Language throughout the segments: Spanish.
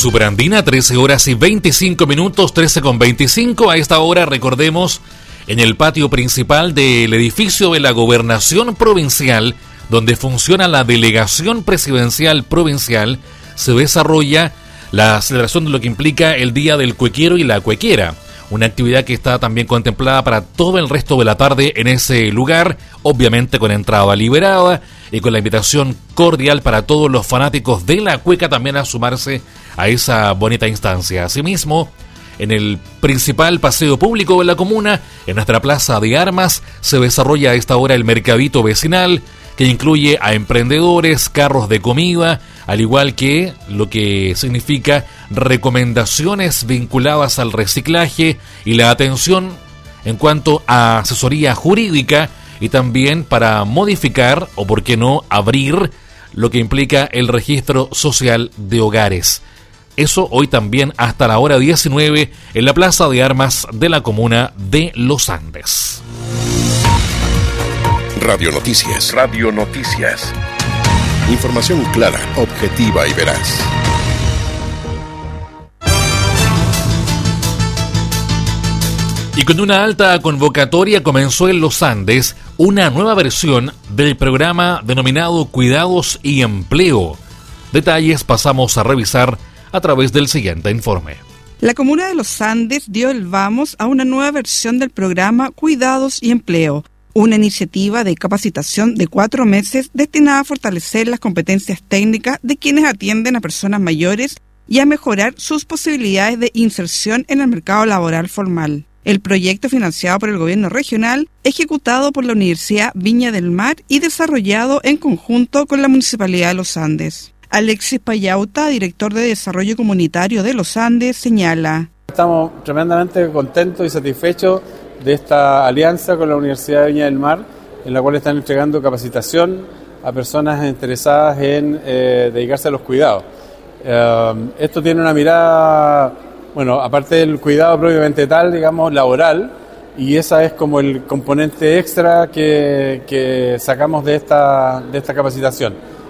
Superandina, 13 horas y 25 minutos, 13:25. A esta hora, recordemos, en el patio principal del edificio de la Gobernación Provincial, donde funciona la Delegación Presidencial Provincial, se desarrolla la celebración de lo que implica el Día del Cuequero y la Cuequera. Una actividad que está también contemplada para todo el resto de la tarde en ese lugar, obviamente con entrada liberada y con la invitación cordial para todos los fanáticos de la cueca también a sumarse a esa bonita instancia. Asimismo, en el principal paseo público de la comuna, en nuestra plaza de armas, se desarrolla a esta hora el mercadito vecinal, que incluye a emprendedores, carros de comida, al igual que lo que significa recomendaciones vinculadas al reciclaje y la atención en cuanto a asesoría jurídica y también para modificar o, por qué no, abrir lo que implica el registro social de hogares. Eso hoy también hasta la hora 19 en la Plaza de Armas de la comuna de Los Andes. Radio Noticias. Radio Noticias. Información clara, objetiva y veraz. Y con una alta convocatoria comenzó en Los Andes una nueva versión del programa denominado Cuidados y Empleo. Detalles pasamos a revisar a través del siguiente informe. La comuna de Los Andes dio el vamos a una nueva versión del programa Cuidados y Empleo, una iniciativa de capacitación de 4 meses destinada a fortalecer las competencias técnicas de quienes atienden a personas mayores y a mejorar sus posibilidades de inserción en el mercado laboral formal. El proyecto, financiado por el gobierno regional, ejecutado por la Universidad Viña del Mar y desarrollado en conjunto con la Municipalidad de Los Andes. Alexis Payauta, director de Desarrollo Comunitario de Los Andes, señala: Estamos tremendamente contentos y satisfechos de esta alianza con la Universidad de Viña del Mar, en la cual están entregando capacitación a personas interesadas en dedicarse a los cuidados. Esto tiene una mirada, bueno, aparte del cuidado propiamente tal, digamos, laboral, y esa es como el componente extra que sacamos de esta capacitación.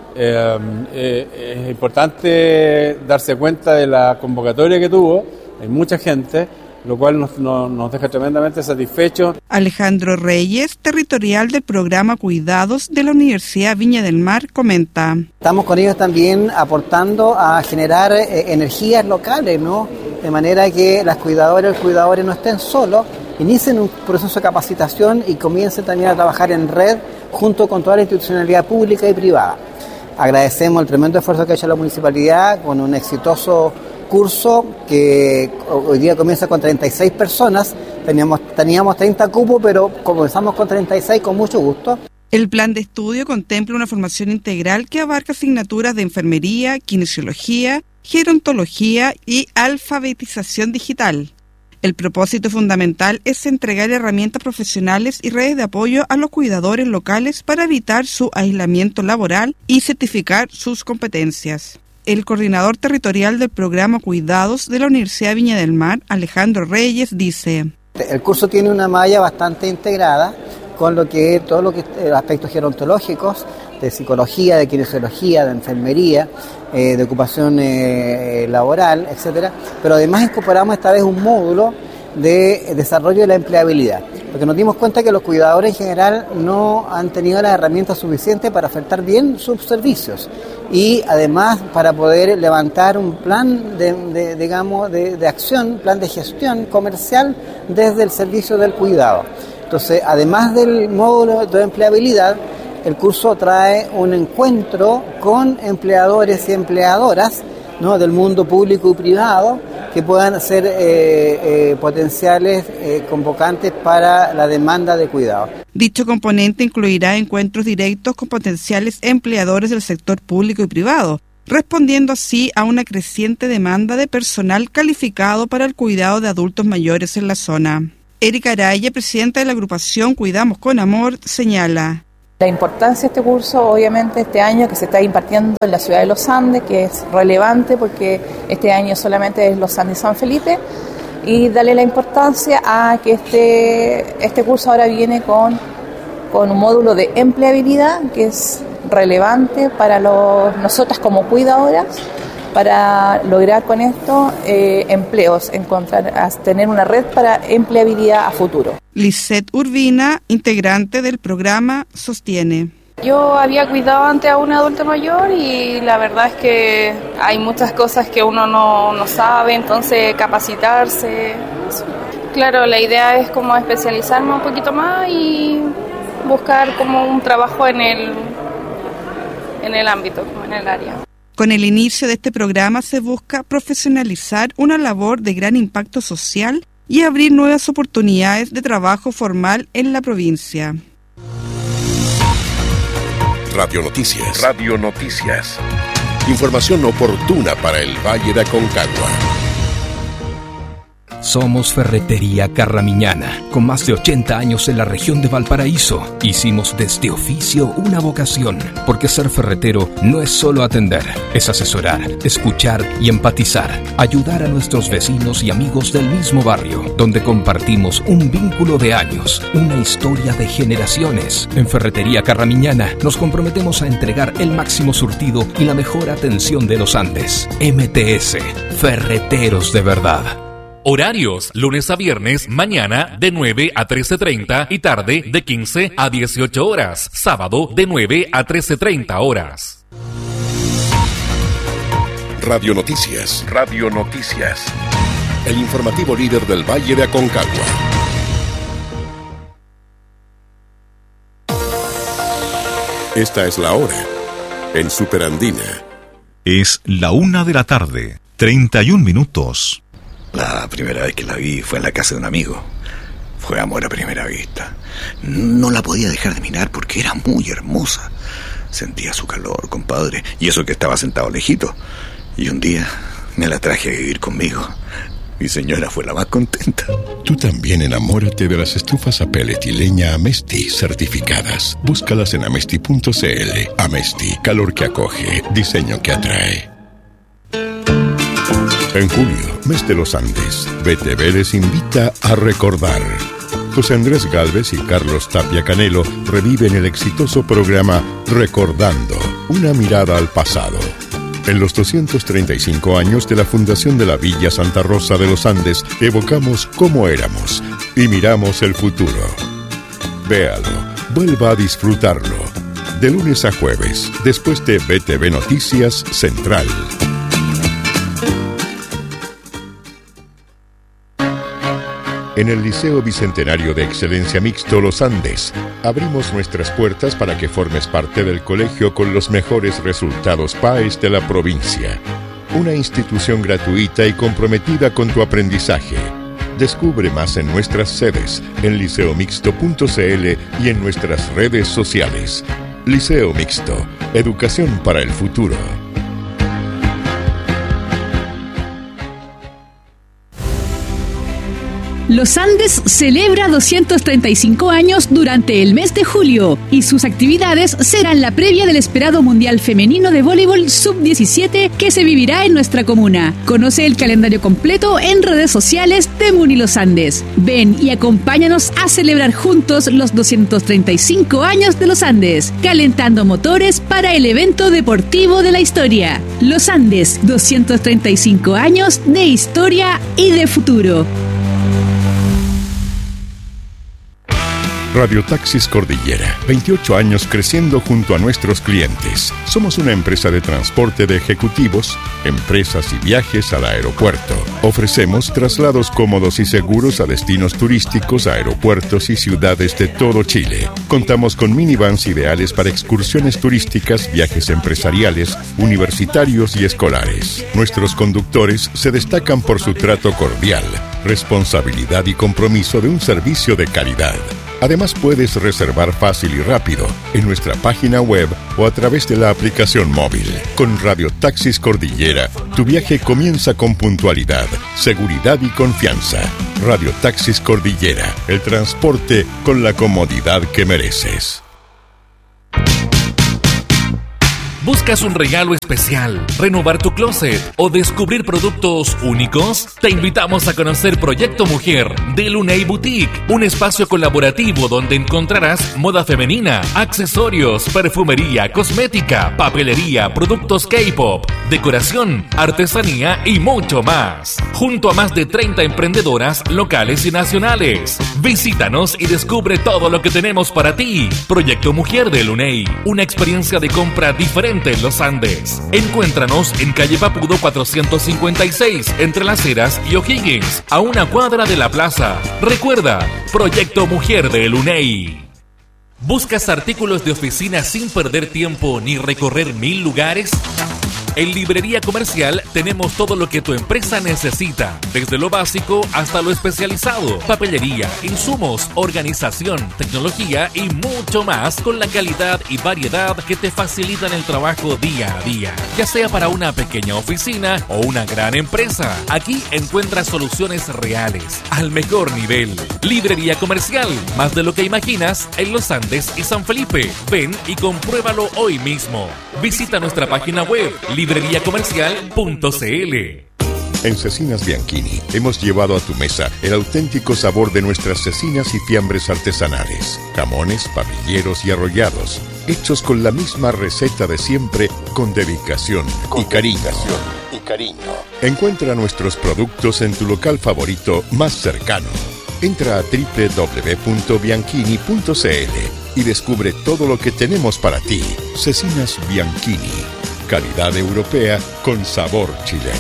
Es importante darse cuenta de la convocatoria que tuvo, hay mucha gente, lo cual nos deja tremendamente satisfechos. Alejandro Reyes, territorial del programa Cuidados de la Universidad Viña del Mar, comenta: Estamos con ellos también aportando a generar energías locales, ¿no? De manera que las cuidadoras y los cuidadores no estén solos, inicien un proceso de capacitación y comiencen también a trabajar en red junto con toda la institucionalidad pública y privada. Agradecemos el tremendo esfuerzo que ha hecho la municipalidad con un exitoso curso que hoy día comienza con 36 personas. Teníamos 30 cupos, pero comenzamos con 36 con mucho gusto. El plan de estudio contempla una formación integral que abarca asignaturas de enfermería, kinesiología, gerontología y alfabetización digital. El propósito fundamental es entregar herramientas profesionales y redes de apoyo a los cuidadores locales para evitar su aislamiento laboral y certificar sus competencias. El coordinador territorial del programa Cuidados de la Universidad Viña del Mar, Alejandro Reyes, dice: El curso tiene una malla bastante integrada con todo lo que aspectos gerontológicos, de psicología, de kinesiología, de enfermería, de ocupación laboral, etcétera. Pero además incorporamos esta vez un módulo de desarrollo de la empleabilidad, porque nos dimos cuenta que los cuidadores en general no han tenido las herramientas suficientes para ofertar bien sus servicios y además para poder levantar un plan de acción, plan de gestión comercial desde el servicio del cuidado. Entonces, además del módulo de empleabilidad, el curso trae un encuentro con empleadores y empleadoras, ¿no?, del mundo público y privado, que puedan ser potenciales convocantes para la demanda de cuidado. Dicho componente incluirá encuentros directos con potenciales empleadores del sector público y privado, respondiendo así a una creciente demanda de personal calificado para el cuidado de adultos mayores en la zona. Erika Araya, presidenta de la agrupación Cuidamos con Amor, señala: La importancia de este curso, obviamente, este año que se está impartiendo en la ciudad de Los Andes, que es relevante porque este año solamente es Los Andes y San Felipe, y darle la importancia a que este curso ahora viene con un módulo de empleabilidad que es relevante para nosotras como cuidadoras, para lograr con esto empleos, tener una red para empleabilidad a futuro. Lisette Urbina, integrante del programa Sostiene. Yo había cuidado antes a un adulto mayor y la verdad es que hay muchas cosas que uno no sabe, entonces capacitarse. Claro, la idea es como especializarme un poquito más y buscar como un trabajo en el ámbito, como en el área. Con el inicio de este programa se busca profesionalizar una labor de gran impacto social y abrir nuevas oportunidades de trabajo formal en la provincia. Radio Noticias. Radio Noticias. Información oportuna para el Valle de Aconcagua. Somos Ferretería Carramiñana, con más de 80 años en la región de Valparaíso. Hicimos de este oficio una vocación, porque ser ferretero no es solo atender, es asesorar, escuchar y empatizar, ayudar a nuestros vecinos y amigos del mismo barrio, donde compartimos un vínculo de años, una historia de generaciones. En Ferretería Carramiñana nos comprometemos a entregar el máximo surtido y la mejor atención de los Andes. MTS, Ferreteros de verdad. Horarios, lunes a viernes, mañana de 9 a 13:30 y tarde de 15 a 18 horas. Sábado de 9 a 13:30 horas. Radio Noticias. Radio Noticias. El informativo líder del Valle de Aconcagua. Esta es la hora en Superandina. Es la 1:31 p.m. La primera vez que la vi fue en la casa de un amigo. Fue amor a primera vista. No la podía dejar de mirar porque era muy hermosa. Sentía su calor, compadre, y eso que estaba sentado lejito. Y un día me la traje a vivir conmigo. Mi señora fue la más contenta. Tú también enamórate de las estufas a pellet y leña Amesti certificadas. Búscalas en amesti.cl. Amesti, calor que acoge, diseño que atrae. En julio, mes de los Andes, BTV les invita a recordar. José Andrés Gálvez y Carlos Tapia Canelo reviven el exitoso programa Recordando, una mirada al pasado. En los 235 años de la fundación de la Villa Santa Rosa de los Andes, evocamos cómo éramos y miramos el futuro. Véalo, vuelva a disfrutarlo. De lunes a jueves, después de BTV Noticias Central. En el Liceo Bicentenario de Excelencia Mixto Los Andes, abrimos nuestras puertas para que formes parte del colegio con los mejores resultados PAES de la provincia. Una institución gratuita y comprometida con tu aprendizaje. Descubre más en nuestras sedes, en liceomixto.cl y en nuestras redes sociales. Liceo Mixto, educación para el futuro. Los Andes celebra 235 años durante el mes de julio y sus actividades serán la previa del esperado Mundial Femenino de Voleibol Sub-17 que se vivirá en nuestra comuna. Conoce el calendario completo en redes sociales de Muni Los Andes. Ven y acompáñanos a celebrar juntos los 235 años de Los Andes, calentando motores para el evento deportivo de la historia. Los Andes, 235 años de historia y de futuro. Radio Taxis Cordillera, 28 años creciendo junto a nuestros clientes. Somos una empresa de transporte de ejecutivos, empresas y viajes al aeropuerto. Ofrecemos traslados cómodos y seguros a destinos turísticos, aeropuertos y ciudades de todo Chile. Contamos con minivans ideales para excursiones turísticas, viajes empresariales, universitarios y escolares. Nuestros conductores se destacan por su trato cordial, responsabilidad y compromiso de un servicio de calidad. Además, puedes reservar fácil y rápido en nuestra página web o a través de la aplicación móvil. Con Radio Taxis Cordillera, tu viaje comienza con puntualidad, seguridad y confianza. Radio Taxis Cordillera, el transporte con la comodidad que mereces. ¿Buscas un regalo especial, renovar tu closet o descubrir productos únicos? Te invitamos a conocer Proyecto Mujer de Luney Boutique, un espacio colaborativo donde encontrarás moda femenina, accesorios, perfumería, cosmética, papelería, productos K-pop, decoración, artesanía y mucho más. Junto a más de 30 emprendedoras locales y nacionales. Visítanos y descubre todo lo que tenemos para ti. Proyecto Mujer de Luney, una experiencia de compra diferente en los Andes. Encuéntranos en calle Papudo 456, entre Las Heras y O'Higgins, a una cuadra de la plaza. Recuerda, Proyecto Mujer de Luney. ¿Buscas artículos de oficina sin perder tiempo ni recorrer 1000 lugares? En Librería Comercial tenemos todo lo que tu empresa necesita, desde lo básico hasta lo especializado, papelería, insumos, organización, tecnología y mucho más, con la calidad y variedad que te facilitan el trabajo día a día. Ya sea para una pequeña oficina o una gran empresa, aquí encuentras soluciones reales, al mejor nivel. Librería Comercial, más de lo que imaginas, en Los Andes y San Felipe. Ven y compruébalo hoy mismo. Visita nuestra página web libreriacomercial.cl. En Cecinas Bianchini hemos llevado a tu mesa el auténtico sabor de nuestras cecinas y fiambres artesanales, jamones, parrilleros y arrollados, hechos con la misma receta de siempre, con dedicación y cariño. Encuentra nuestros productos en tu local favorito más cercano. Entra a www.bianchini.cl y descubre todo lo que tenemos para ti. Cecinas Bianchini, calidad europea con sabor chileno.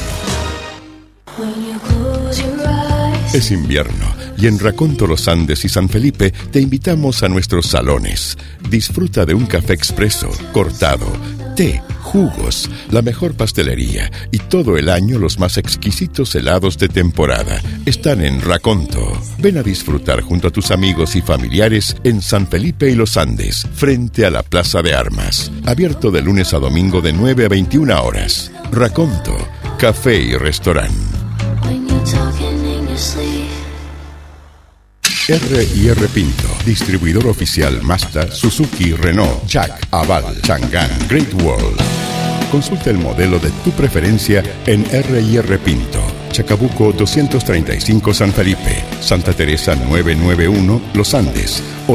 Es invierno y en Raconto, Los Andes y San Felipe te invitamos a nuestros salones. Disfruta de un café expreso, cortado, té, jugos, la mejor pastelería y todo el año los más exquisitos helados de temporada. Están en Raconto. Ven a disfrutar junto a tus amigos y familiares en San Felipe y Los Andes, frente a la Plaza de Armas. Abierto de lunes a domingo de 9 a 21 horas. Raconto, café y restaurante. R&R Pinto, distribuidor oficial Mazda, Suzuki, Renault, Jack, Aval, Chang'an, Great Wall. Consulta el modelo de tu preferencia en R&R Pinto, Chacabuco 235 San Felipe, Santa Teresa 991 Los Andes o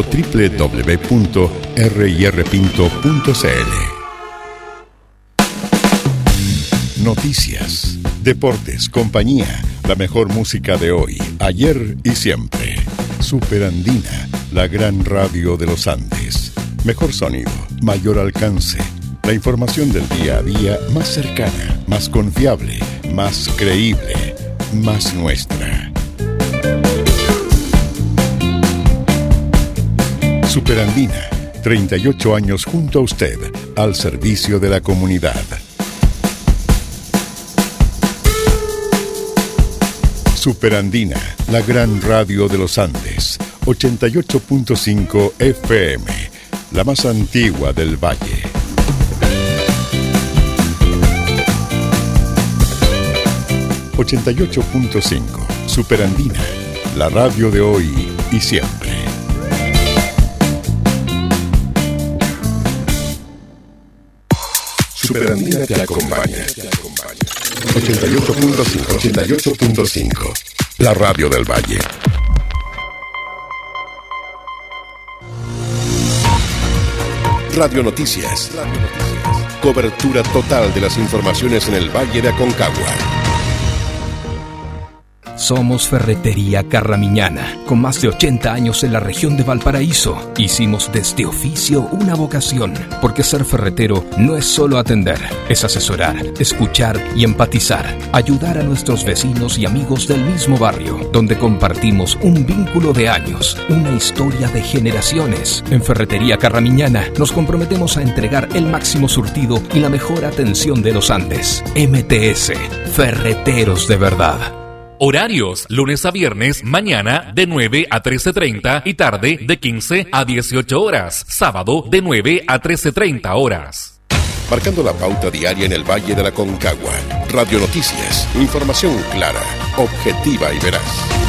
www.ryrpinto.cl. Noticias, deportes, compañía, la mejor música de hoy, ayer y siempre. Superandina, la gran radio de los Andes. Mejor sonido, mayor alcance. La información del día a día más cercana, más confiable, más creíble, más nuestra. Superandina, 38 años junto a usted, al servicio de la comunidad. Superandina, la gran radio de los Andes, 88.5 FM, la más antigua del Valle. ...88.5... Superandina... ...la radio de hoy y siempre. Superandina te acompaña. 88.5... ...88.5... la radio del Valle. Radio Noticias. Cobertura total de las informaciones en el Valle de Aconcagua. Somos Ferretería Carramiñana, con más de 80 años en la región de Valparaíso. Hicimos de este oficio una vocación, porque ser ferretero no es solo atender, es asesorar, escuchar y empatizar, ayudar a nuestros vecinos y amigos del mismo barrio, donde compartimos un vínculo de años, una historia de generaciones. En Ferretería Carramiñana nos comprometemos a entregar el máximo surtido y la mejor atención de los Andes. MTS, Ferreteros de verdad. Horarios, lunes a viernes, mañana de 9 a 13:30 y tarde de 15 a 18 horas. Sábado de 9 a 13:30 horas. Marcando la pauta diaria en el Valle de la Aconcagua. Radio Noticias, información clara, objetiva y veraz.